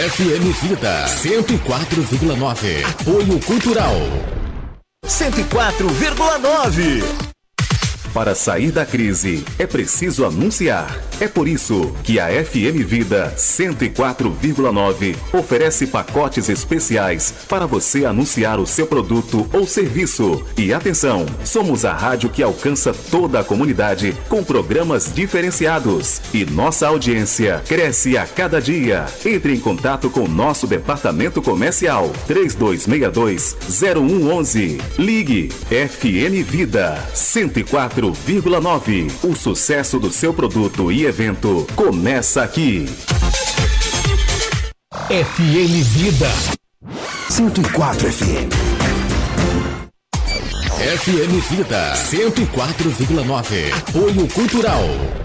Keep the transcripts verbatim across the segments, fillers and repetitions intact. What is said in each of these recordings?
F M Vida cento e quatro vírgula nove. Apoio Cultural cento e quatro vírgula nove. Para sair da crise, é preciso anunciar. É por isso que a F M Vida cento e quatro vírgula nove oferece pacotes especiais para você anunciar o seu produto ou serviço. E atenção, somos a rádio que alcança toda a comunidade com programas diferenciados. E nossa audiência cresce a cada dia. Entre em contato com nosso departamento comercial três dois seis dois, zero um um um. Ligue F M Vida cento e quatro vírgula nove. O sucesso do seu produto e evento começa aqui. F M Vida cento e quatro F M. F M Vida cento e quatro vírgula nove. Apoio Cultural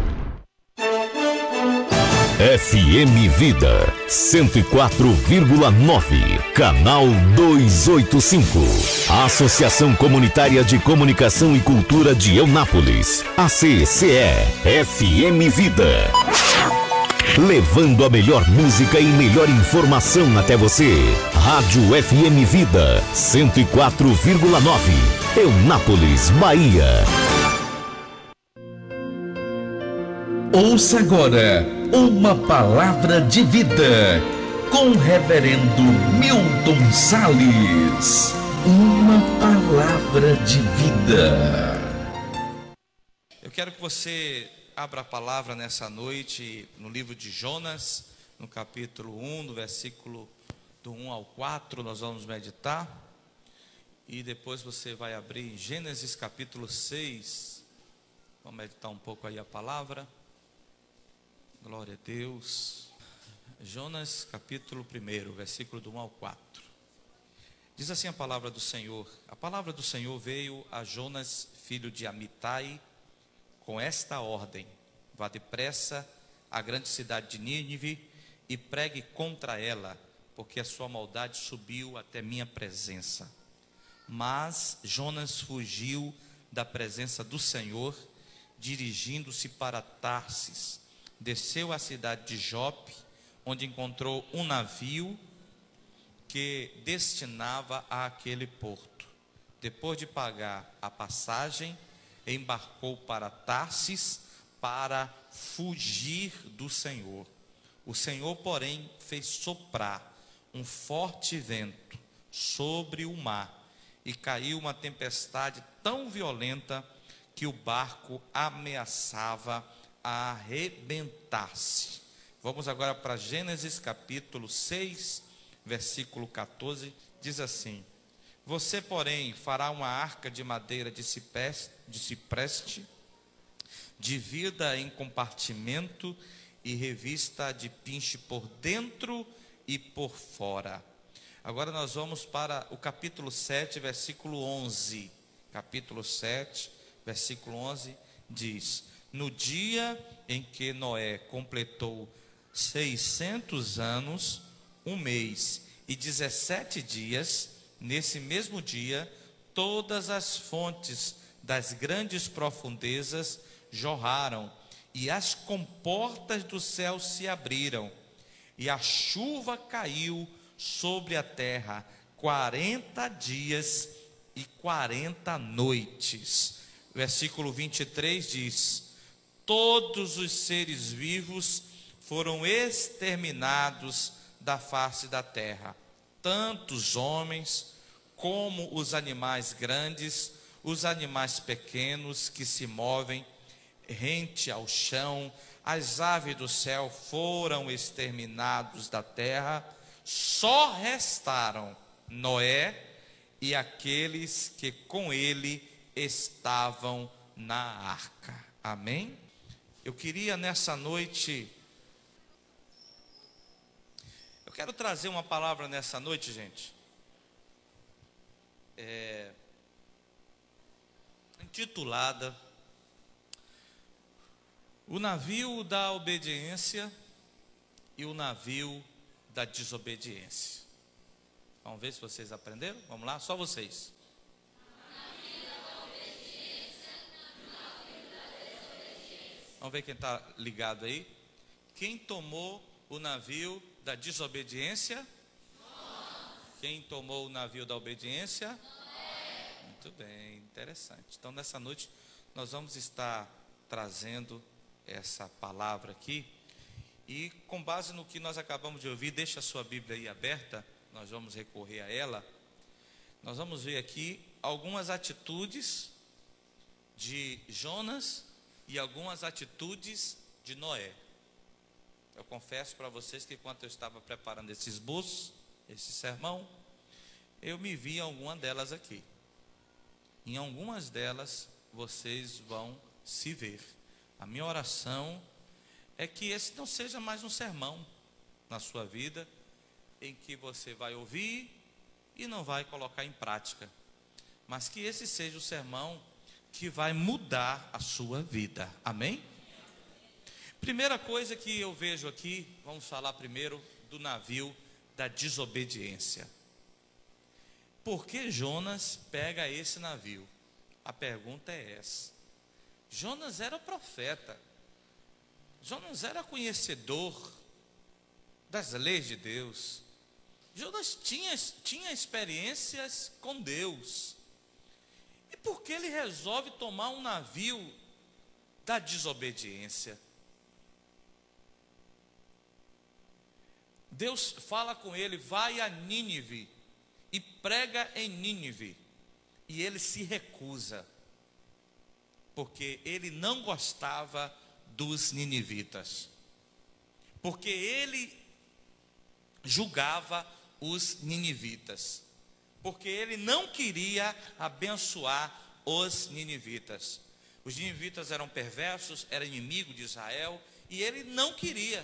F M Vida cento e quatro vírgula nove, canal duzentos e oitenta e cinco. A Associação Comunitária de Comunicação e Cultura de Eunápolis, A C C E, F M Vida. Levando a melhor música e melhor informação até você. Rádio F M Vida cento e quatro vírgula nove, Eunápolis, Bahia. Ouça agora uma palavra de vida com o reverendo Milton Salles. Uma palavra de vida. Eu quero que você abra a palavra nessa noite no livro de Jonas, no capítulo um, no versículo do um ao quatro, nós vamos meditar. E depois você vai abrir Gênesis capítulo seis. Vamos meditar um pouco aí a palavra. Glória a Deus. Jonas capítulo um, versículo do um ao quatro. Diz assim a palavra do Senhor: a palavra do Senhor veio a Jonas, filho de Amitai, com esta ordem: vá depressa à grande cidade de Nínive e pregue contra ela, porque a sua maldade subiu até minha presença. Mas Jonas fugiu da presença do Senhor, dirigindo-se para Tarsis. Desceu à cidade de Jope, onde encontrou um navio que destinava àquele porto. Depois de pagar a passagem, embarcou para Tarsis para fugir do Senhor. O Senhor, porém, fez soprar um forte vento sobre o mar e caiu uma tempestade tão violenta que o barco ameaçava a arrebentar-se. Vamos agora para Gênesis capítulo seis, versículo quatorze, diz assim: você, porém, fará uma arca de madeira de cipreste, de cipreste, divida em compartimento e revista de pinche por dentro e por fora. Agora nós vamos para o capítulo sete, versículo onze. Capítulo sete, versículo onze diz: no dia em que Noé completou seiscentos anos, um mês e dezessete dias, nesse mesmo dia, todas as fontes das grandes profundezas jorraram, e as comportas do céu se abriram, e a chuva caiu sobre a terra quarenta dias e quarenta noites. Versículo vinte e três diz: todos os seres vivos foram exterminados da face da terra, tanto os homens como os animais grandes, os animais pequenos que se movem rente ao chão, as aves do céu foram exterminados da terra, só restaram Noé e aqueles que com ele estavam na arca. Amém? Eu queria nessa noite, eu quero trazer uma palavra nessa noite, gente, é, intitulada o navio da obediência e o navio da desobediência. Vamos ver se vocês aprenderam? Vamos lá, só vocês. Vamos ver quem está ligado aí. Quem tomou o navio da desobediência? Quem tomou o navio da obediência? Muito bem, interessante. Então, nessa noite, nós vamos estar trazendo essa palavra aqui. E com base no que nós acabamos de ouvir, deixa a sua Bíblia aí aberta, nós vamos recorrer a ela. Nós vamos ver aqui algumas atitudes de Jonas e algumas atitudes de Noé. Eu confesso para vocês que enquanto eu estava preparando esse esboço, esse sermão, eu me vi em alguma delas aqui. Em algumas delas vocês vão se ver. A minha oração é que esse não seja mais um sermão na sua vida, em que você vai ouvir e não vai colocar em prática, mas que esse seja o sermão que vai mudar a sua vida. Amém? Primeira coisa que eu vejo aqui, vamos falar primeiro do navio da desobediência. Por que Jonas pega esse navio? A pergunta é essa. Jonas era profeta. Jonas era conhecedor das leis de Deus. Jonas tinha, tinha experiências com Deus. E por que ele resolve tomar um navio da desobediência? Deus fala com ele: vai a Nínive e prega em Nínive. E ele se recusa, porque ele não gostava dos ninivitas, porque ele julgava os ninivitas, porque ele não queria abençoar os ninivitas. Os ninivitas eram perversos, eram inimigos de Israel, e ele não queria.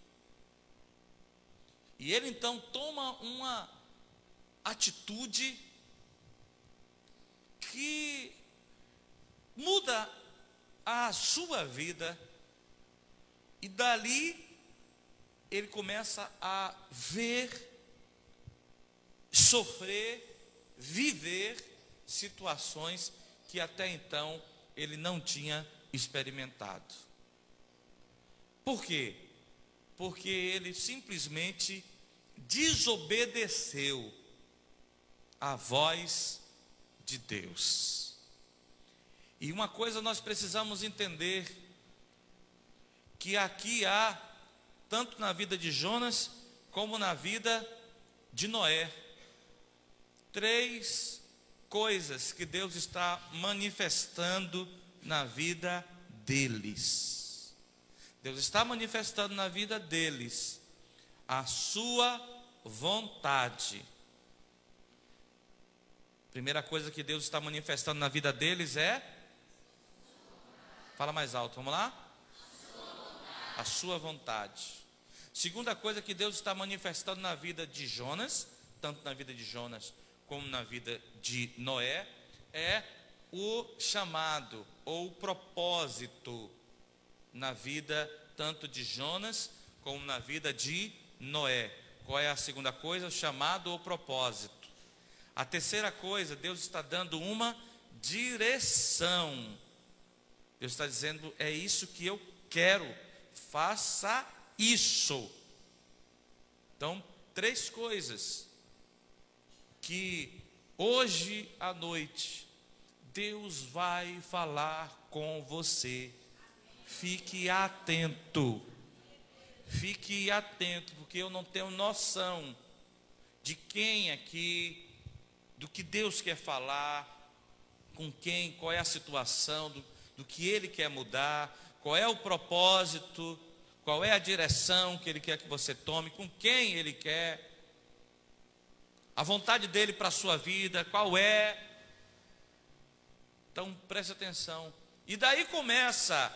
E ele então toma uma atitude que muda a sua vida, e dali ele começa a ver, sofrer, viver situações que até então ele não tinha experimentado. Por quê? Porque ele simplesmente desobedeceu a voz de Deus. E uma coisa nós precisamos entender, que aqui há, tanto na vida de Jonas, como na vida de Noé, três coisas que Deus está manifestando na vida deles. Deus está manifestando na vida deles a sua vontade. Primeira coisa que Deus está manifestando na vida deles é... Fala mais alto, vamos lá? A sua vontade. Segunda coisa que Deus está manifestando na vida de Jonas, tanto na vida de Jonas como na vida de Noé, é o chamado ou o propósito na vida tanto de Jonas como na vida de Noé. Qual é a segunda coisa? O chamado ou propósito. A terceira coisa, Deus está dando uma direção. Deus está dizendo: é isso que eu quero, faça isso. Então, três coisas que hoje à noite Deus vai falar com você. Fique atento, fique atento, porque eu não tenho noção de quem aqui, do que Deus quer falar, com quem, qual é a situação, do, do que Ele quer mudar, qual é o propósito, qual é a direção que Ele quer que você tome, com quem Ele quer, a vontade dEle para a sua vida, qual é. Então preste atenção. E daí começa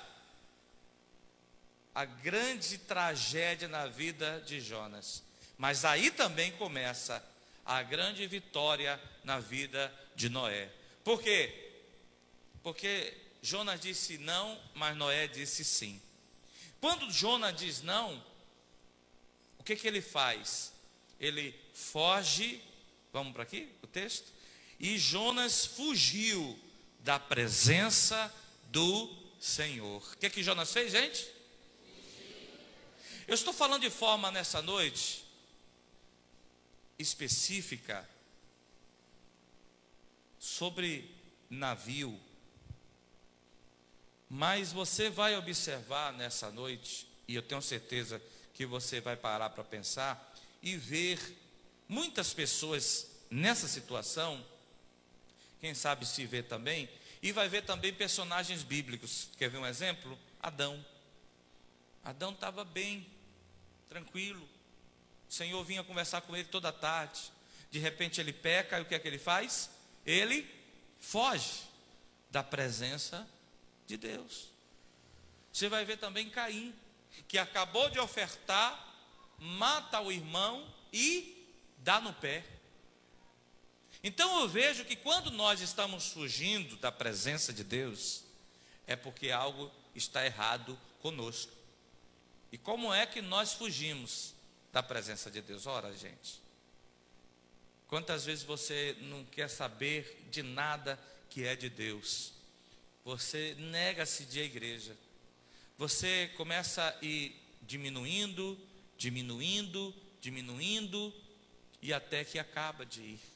a grande tragédia na vida de Jonas, mas aí também começa a grande vitória na vida de Noé. Por quê? Porque Jonas disse não, mas Noé disse sim. Quando Jonas diz não, o que que ele faz? Ele foge, vamos para aqui, o texto? E Jonas fugiu da presença do Senhor. O que que Jonas fez, gente? Eu estou falando de forma nessa noite específica sobre navio, mas você vai observar nessa noite, e eu tenho certeza que você vai parar para pensar e ver muitas pessoas nessa situação, quem sabe se vê também, e vai ver também personagens bíblicos. Quer ver um exemplo? Adão. Adão estava bem, tranquilo, o Senhor vinha conversar com ele toda a tarde, de repente ele peca, e o que é que ele faz? Ele foge da presença de Deus. Você vai ver também Caim, que acabou de ofertar, mata o irmão e dá no pé. Então eu vejo que quando nós estamos fugindo da presença de Deus, é porque algo está errado conosco. E como é que nós fugimos da presença de Deus? Ora, gente, quantas vezes você não quer saber de nada que é de Deus? Você nega-se de igreja. Você começa a ir diminuindo, diminuindo, diminuindo, e até que acaba de ir.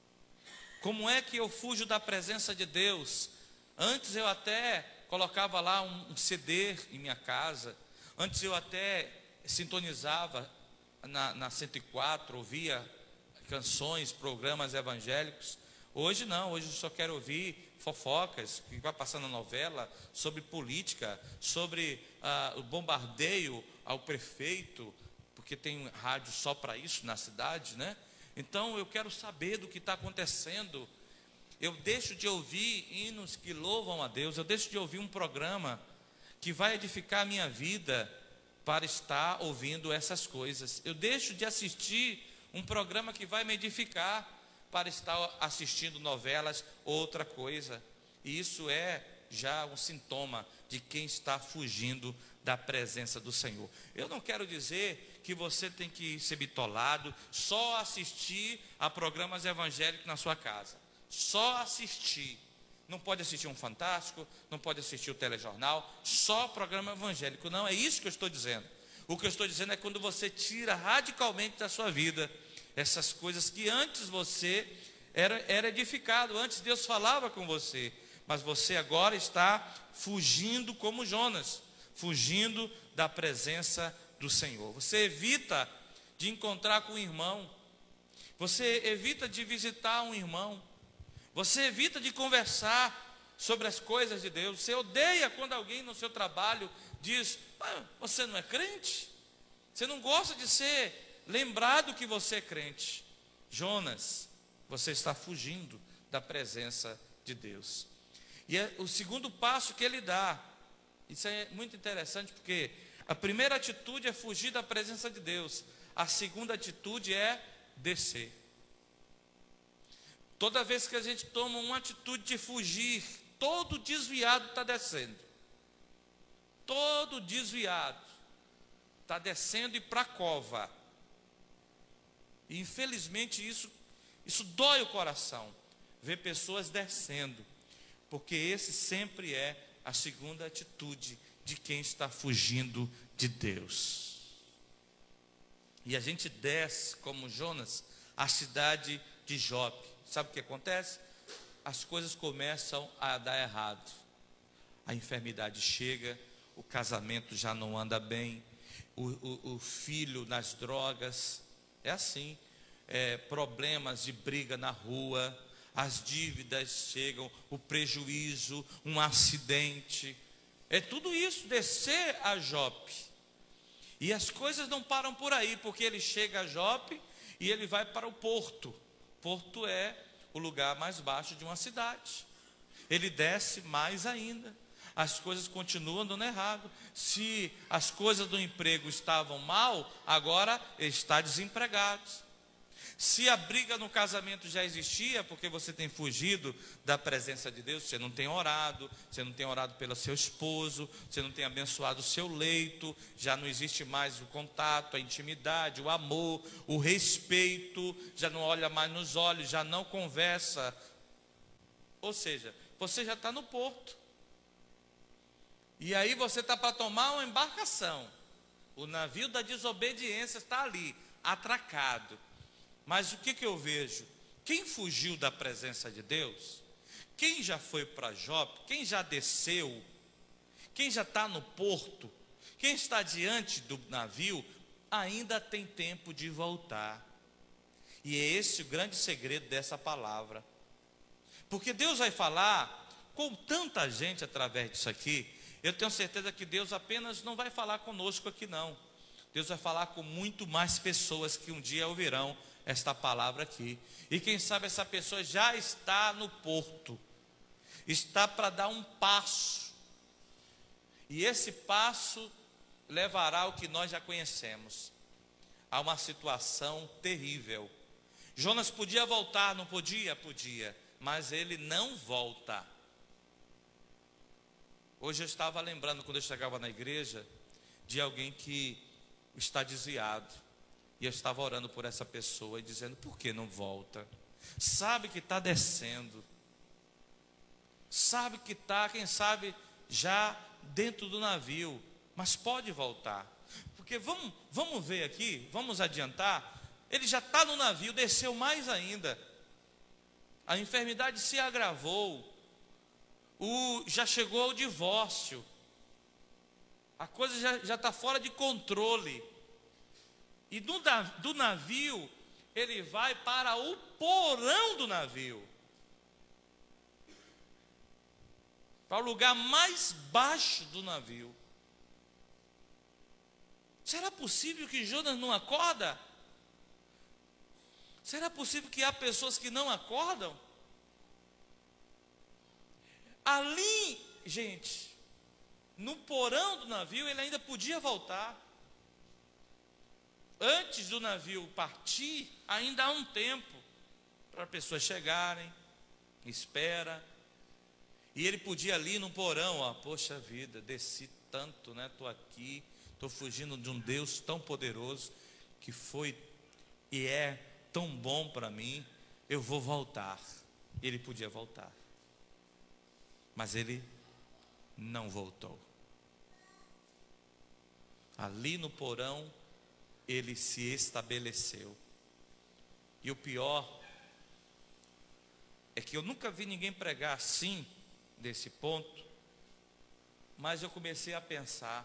Como é que eu fujo da presença de Deus? Antes eu até colocava lá um C D em minha casa. Antes eu até sintonizava na, na cento e quatro, ouvia canções, programas evangélicos. Hoje não, hoje eu só quero ouvir fofocas, que vai passando a novela, sobre política, sobre ah, o bombardeio ao prefeito, porque tem rádio só para isso na cidade, né? Então eu quero saber do que está acontecendo. Eu deixo de ouvir hinos que louvam a Deus, eu deixo de ouvir um programa que vai edificar a minha vida para estar ouvindo essas coisas. Eu deixo de assistir um programa que vai me edificar para estar assistindo novelas, outra coisa. E isso é já um sintoma de quem está fugindo da presença do Senhor. Eu não quero dizer que você tem que ser bitolado, só assistir a programas evangélicos na sua casa. Só assistir. Não pode assistir um Fantástico, não pode assistir o telejornal, só programa evangélico. Não, é isso que eu estou dizendo. O que eu estou dizendo é quando você tira radicalmente da sua vida essas coisas que antes você era, era edificado, antes Deus falava com você, mas você agora está fugindo como Jonas, fugindo da presença do Senhor. Você evita de encontrar com um irmão, você evita de visitar um irmão, você evita de conversar sobre as coisas de Deus. Você odeia quando alguém no seu trabalho diz: ah, você não é crente? Você não gosta de ser lembrado que você é crente. Jonas, você está fugindo da presença de Deus. E é o segundo passo que ele dá. Isso é muito interessante, porque a primeira atitude é fugir da presença de Deus. A segunda atitude é descer. Toda vez que a gente toma uma atitude de fugir, todo desviado está descendo. Todo desviado está descendo e para a cova. E infelizmente isso, isso dói o coração, ver pessoas descendo, porque esse sempre é a segunda atitude de quem está fugindo de Deus. E a gente desce, como Jonas, a cidade de Jope. Sabe o que acontece? As coisas começam a dar errado. A enfermidade chega, o casamento já não anda bem, o, o, o filho nas drogas. É assim, é, problemas de briga na rua, as dívidas chegam, o prejuízo, um acidente. É tudo isso, descer a Jope. E as coisas não param por aí, porque ele chega a Jope e ele vai para o porto. Porto é o lugar mais baixo de uma cidade. Ele desce mais ainda. As coisas continuam dando errado. Se as coisas do emprego estavam mal, agora ele está desempregado. Se a briga no casamento já existia, porque você tem fugido da presença de Deus, você não tem orado, você não tem orado pelo seu esposo, você não tem abençoado o seu leito, já não existe mais o contato, a intimidade, o amor, o respeito, já não olha mais nos olhos, já não conversa. Ou seja, você já está no porto. E aí você está para tomar uma embarcação. O navio da desobediência está ali, atracado. Mas o que, que eu vejo? Quem fugiu da presença de Deus, quem já foi para Jope, quem já desceu, quem já está no porto, quem está diante do navio, ainda tem tempo de voltar. E é esse o grande segredo dessa palavra. Porque Deus vai falar com tanta gente através disso aqui. Eu tenho certeza que Deus apenas não vai falar conosco aqui não. Deus vai falar com muito mais pessoas que um dia ouvirão esta palavra aqui. E quem sabe essa pessoa já está no porto, está para dar um passo. E esse passo levará ao que nós já conhecemos, a uma situação terrível. Jonas podia voltar, não podia? Podia, mas ele não volta. Hoje eu estava lembrando, quando eu chegava na igreja, de alguém que está desviado, e eu estava orando por essa pessoa e dizendo: por que não volta? Sabe que está descendo, sabe que está, quem sabe, já dentro do navio, mas pode voltar. Porque vamos, vamos ver aqui, vamos adiantar. Ele já está no navio, desceu mais ainda, a enfermidade se agravou, o, já chegou ao divórcio, a coisa já está fora de controle. E do, do navio, ele vai para o porão do navio, para o lugar mais baixo do navio. Será possível que Jonas não acorda? Será possível que há pessoas que não acordam? Ali, gente, no porão do navio, ele ainda podia voltar. Antes do navio partir, ainda há um tempo para as pessoas chegarem, espera. E ele podia ali no porão, ó, poxa vida, desci tanto, né? Estou aqui, estou fugindo de um Deus tão poderoso, que foi e é tão bom para mim, eu vou voltar. Ele podia voltar, mas ele não voltou. Ali no porão, ele se estabeleceu. E o pior é que eu nunca vi ninguém pregar assim, desse ponto, mas eu comecei a pensar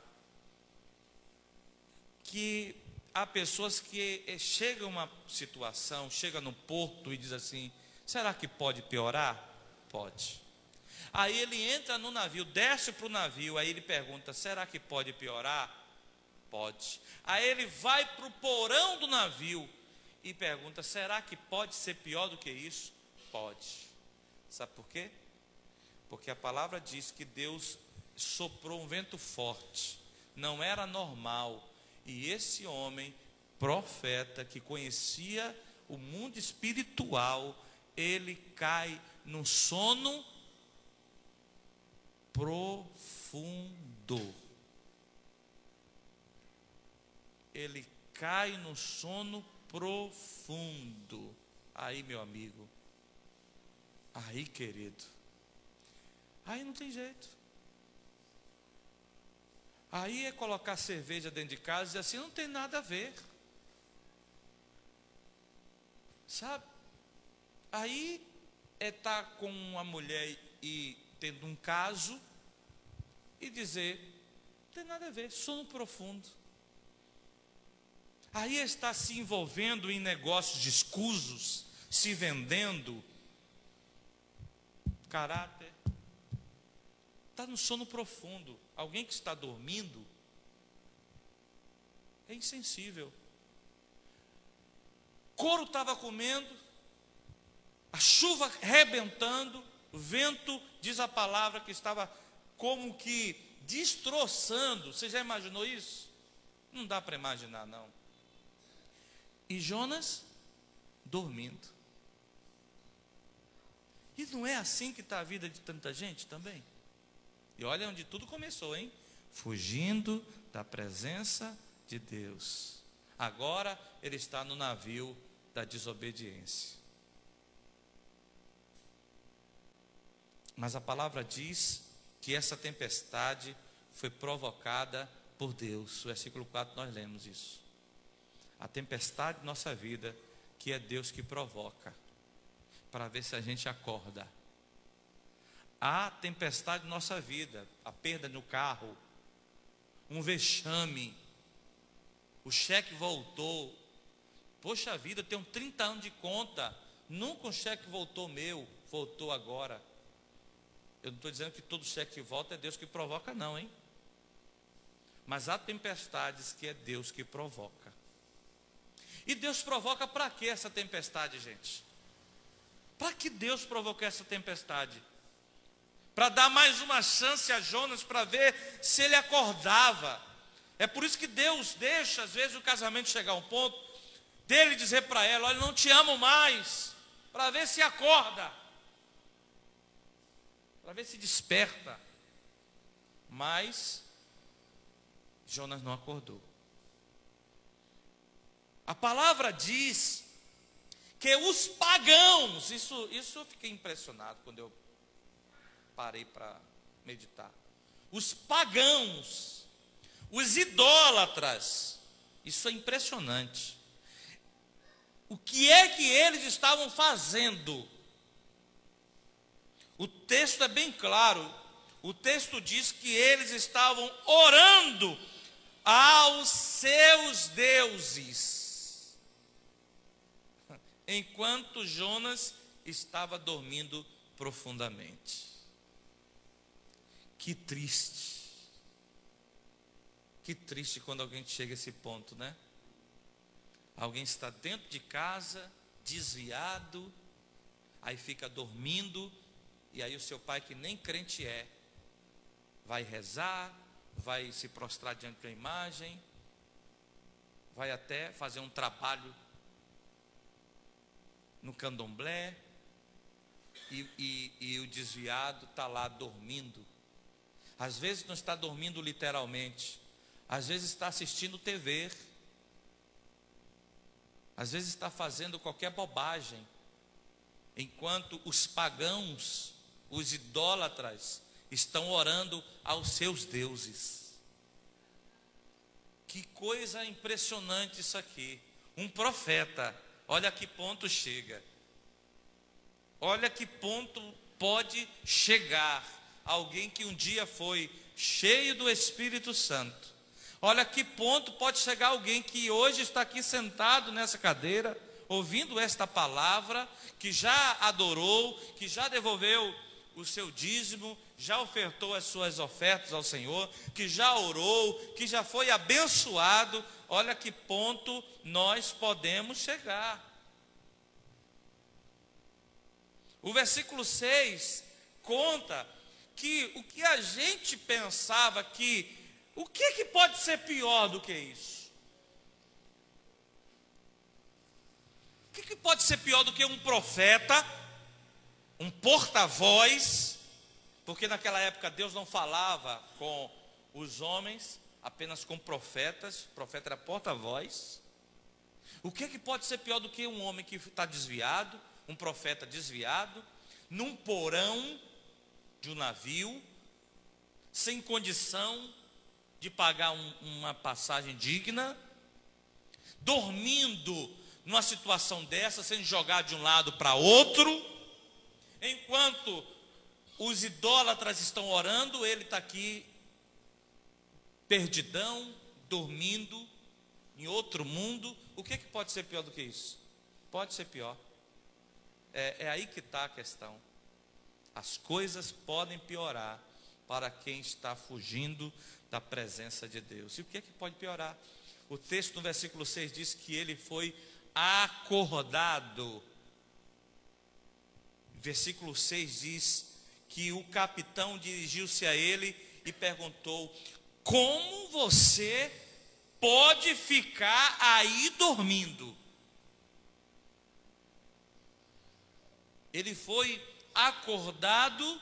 que há pessoas que chegam a uma situação, chega no porto e diz assim: será que pode piorar? Pode. Aí ele entra no navio, desce para o navio, aí ele pergunta: será que pode piorar? Pode. Aí ele vai para o porão do navio e pergunta: será que pode ser pior do que isso? Pode. Sabe por quê? Porque a palavra diz que Deus soprou um vento forte, não era normal. E esse homem, profeta, que conhecia o mundo espiritual, ele cai num sono profundo. Ele cai no sono profundo. Aí, meu amigo, aí, querido, aí não tem jeito. Aí é colocar cerveja dentro de casa e dizer assim: não tem nada a ver. Sabe? Aí é estar com uma mulher e tendo um caso e dizer: não tem nada a ver, sono profundo. Aí é estar se envolvendo em negócios de escusos, se vendendo caráter. Está no sono profundo. Alguém que está dormindo é insensível. Couro estava comendo, a chuva rebentando, o vento, diz a palavra, que estava como que destroçando. Você já imaginou isso? Não dá para imaginar, não. E Jonas dormindo. E não é assim que está a vida de tanta gente também? E olha onde tudo começou, hein? Fugindo da presença de Deus. Agora ele está no navio da desobediência. Mas a palavra diz que essa tempestade foi provocada por Deus. O versículo quatro nós lemos isso. A tempestade de nossa vida, que é Deus que provoca, para ver se a gente acorda. A tempestade de nossa vida, a perda no carro, um vexame, o cheque voltou. Poxa vida, eu tenho trinta anos de conta, nunca um cheque voltou meu, voltou agora. Eu não estou dizendo que todo cheque que volta é Deus que provoca, não, hein? Mas há tempestades que é Deus que provoca. E Deus provoca para que essa tempestade, gente? Para que Deus provocou essa tempestade? Para dar mais uma chance a Jonas para ver se ele acordava. É por isso que Deus deixa, às vezes, o casamento chegar a um ponto dele dizer para ela: olha, não te amo mais, para ver se acorda, para ver se desperta. Mas Jonas não acordou. A palavra diz que os pagãos, isso, isso eu fiquei impressionado quando eu parei para meditar. Os pagãos, os idólatras, isso é impressionante. O que é que eles estavam fazendo? O texto é bem claro. O texto diz que eles estavam orando aos seus deuses, enquanto Jonas estava dormindo profundamente. Que triste. Que triste quando alguém chega a esse ponto, né? Alguém está dentro de casa, desviado, aí fica dormindo, e aí o seu pai, que nem crente é, vai rezar, vai se prostrar diante da imagem, vai até fazer um trabalho no candomblé, e, e, e o desviado está lá dormindo. Às vezes não está dormindo literalmente, às vezes está assistindo T V, às vezes está fazendo qualquer bobagem, enquanto os pagãos, os idólatras, estão orando aos seus deuses. Que coisa impressionante isso aqui. Um profeta, olha a que ponto chega. Olha que ponto pode chegar alguém que um dia foi cheio do Espírito Santo. Olha que ponto pode chegar alguém que hoje está aqui sentado nessa cadeira, ouvindo esta palavra, que já adorou, que já devolveu o seu dízimo, já ofertou as suas ofertas ao Senhor, que já orou, que já foi abençoado. Olha que ponto nós podemos chegar. O versículo seis conta que o que a gente pensava que, o que, que pode ser pior do que isso? O que, que pode ser pior do que um profeta, um porta-voz? Porque naquela época Deus não falava com os homens, apenas com profetas. O profeta era porta-voz. O que, que pode ser pior do que um homem que está desviado, um profeta desviado, num porão de um navio, sem condição de pagar um, uma passagem digna, dormindo numa situação dessa, sendo jogado de um lado para outro, enquanto os idólatras estão orando, ele está aqui perdidão, dormindo em outro mundo. O que, que pode ser pior do que isso? Pode ser pior. É, é aí que está a questão. As coisas podem piorar para quem está fugindo da presença de Deus. E o que é que pode piorar? O texto no versículo seis diz que ele foi acordado. Versículo seis diz que o capitão dirigiu-se a ele e perguntou: como você pode ficar aí dormindo? Ele foi acordado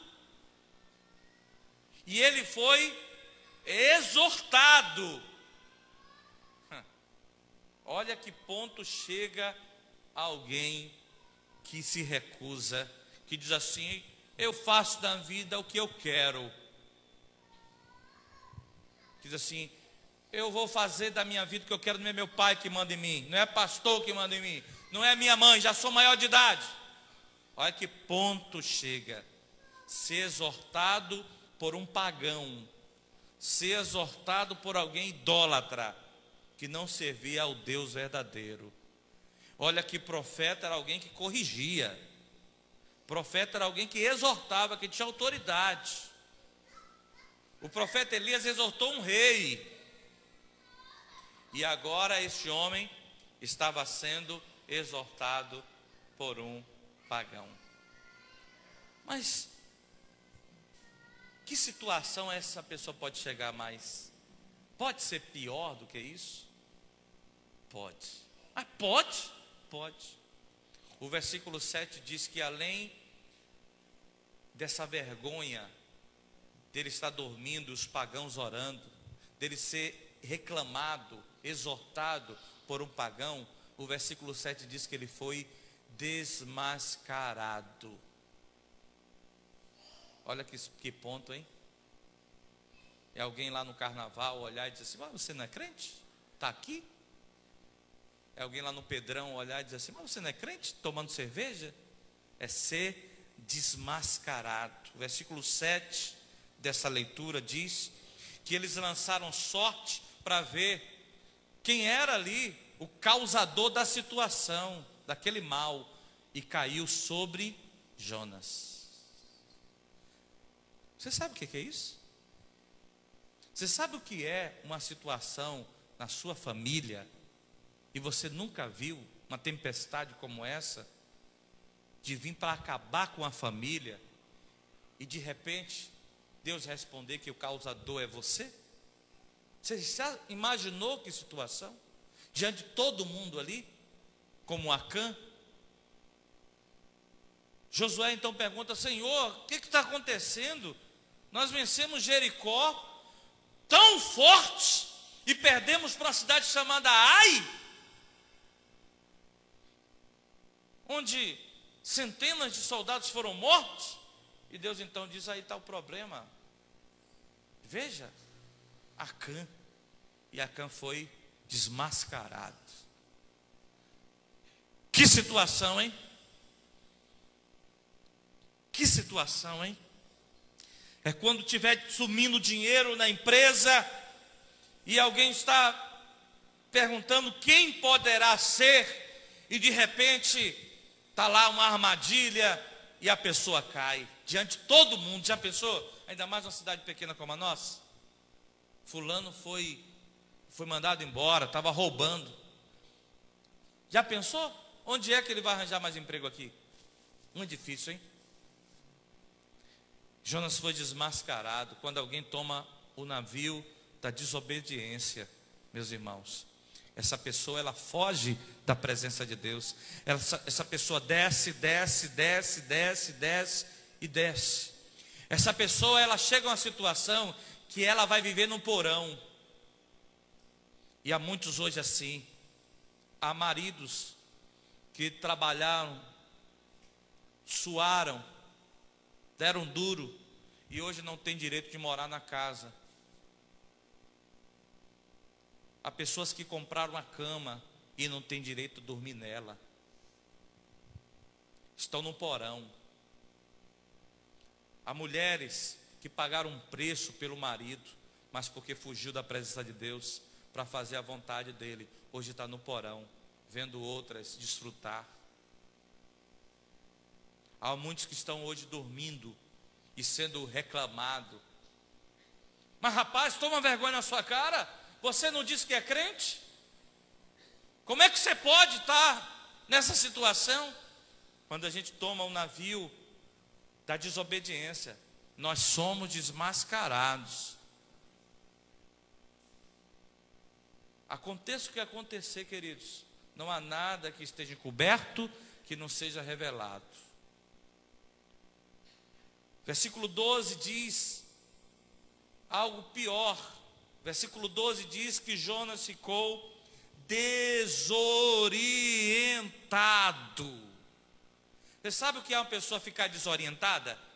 e ele foi exortado. Olha que ponto chega alguém que se recusa, que diz assim: eu faço da vida o que eu quero. Diz assim: eu vou fazer da minha vida o que eu quero, não é meu pai que manda em mim, não é pastor que manda em mim, não é minha mãe, já sou maior de idade. Olha que ponto chega. Ser exortado por um pagão, ser exortado por alguém idólatra, que não servia ao Deus verdadeiro. Olha que profeta era alguém que corrigia, profeta era alguém que exortava, que tinha autoridade. O profeta Elias exortou um rei, e agora este homem estava sendo exortado por um pagão. Mas que situação essa pessoa pode chegar mais? Pode ser pior do que isso? Pode. Ah, pode? Pode. O versículo sete diz que além dessa vergonha dele estar dormindo, os pagãos orando, dele ser reclamado, exortado por um pagão, o versículo sete diz que ele foi desmascarado. Olha que, que ponto, hein? É alguém lá no carnaval olhar e dizer assim: mas você não é crente? Está aqui? É alguém lá no Pedrão olhar e dizer assim: mas você não é crente? Tomando cerveja? É ser desmascarado. O versículo sete dessa leitura diz que eles lançaram sorte para ver quem era ali o causador da situação, daquele mal, e caiu sobre Jonas. Você sabe o que é isso? Você sabe o que é uma situação na sua família e você nunca viu uma tempestade como essa, de vir para acabar com a família e de repente Deus responder que o causador é você? Você já imaginou que situação? Diante de todo mundo ali, como Acã. Josué então pergunta: Senhor, o que está acontecendo? Nós vencemos Jericó tão forte e perdemos para uma cidade chamada Ai, onde centenas de soldados foram mortos. E Deus então diz: aí está o problema. Veja, Acã. E Acã foi desmascarado. Que situação, hein? Que situação, hein? É quando tiver sumindo dinheiro na empresa e alguém está perguntando quem poderá ser, e de repente está lá uma armadilha e a pessoa cai diante de todo mundo. Já pensou? Ainda mais uma cidade pequena como a nossa. Fulano foi, foi mandado embora, estava roubando. Já pensou? Onde é que ele vai arranjar mais emprego aqui? Muito difícil, hein? Jonas foi desmascarado quando alguém toma o navio da desobediência, meus irmãos. Essa pessoa, ela foge da presença de Deus. Essa, essa pessoa desce, desce, desce, desce, desce e desce. Essa pessoa, ela chega a uma situação que ela vai viver num porão. E há muitos hoje assim. Há maridos que trabalharam, suaram, deram duro e hoje não tem direito de morar na casa. Há pessoas que compraram a cama e não tem direito de dormir nela. Estão no porão. Há mulheres que pagaram um preço pelo marido, mas porque fugiu da presença de Deus para fazer a vontade dele, hoje está no porão, vendo outras desfrutar. Há muitos que estão hoje dormindo e sendo reclamado. Mas rapaz, toma vergonha na sua cara. Você não disse que é crente? Como é que você pode estar nessa situação? Quando a gente toma o navio da desobediência, nós somos desmascarados. Aconteça o que acontecer, queridos, não há nada que esteja encoberto que não seja revelado. Versículo doze diz algo pior. Versículo doze diz que Jonas ficou desorientado. Você sabe o que é uma pessoa ficar desorientada?